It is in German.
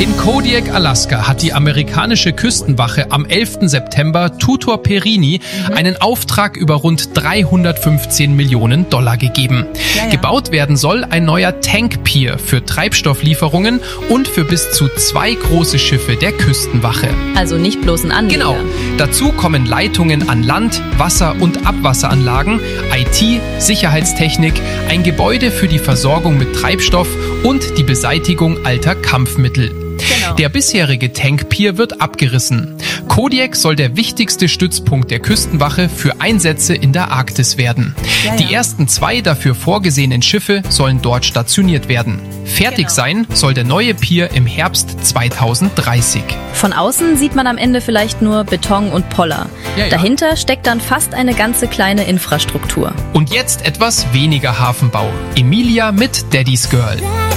In Kodiak, Alaska, hat die amerikanische Küstenwache am 11. September Tutor Perini einen Auftrag über rund 315 Millionen Dollar gegeben. Gebaut werden soll ein neuer Tank-Pier für Treibstofflieferungen und für bis zu 2 große Schiffe der Küstenwache. Also nicht bloß ein Anleger. Genau. Dazu kommen Leitungen an Land-, Wasser- und Abwasseranlagen, IT, Sicherheitstechnik, ein Gebäude für die Versorgung mit Treibstoff und die Beseitigung alter Kampfmittel. Genau. Der bisherige Tankpier wird abgerissen. Kodiak soll der wichtigste Stützpunkt der Küstenwache für Einsätze in der Arktis werden. Die ersten 2 dafür vorgesehenen Schiffe sollen dort stationiert werden. Fertig sein soll der neue Pier im Herbst 2030. Von außen sieht man am Ende vielleicht nur Beton und Poller. Dahinter steckt dann fast eine ganze kleine Infrastruktur. Und jetzt etwas weniger Hafenbau. Emilia mit Daddy's Girl.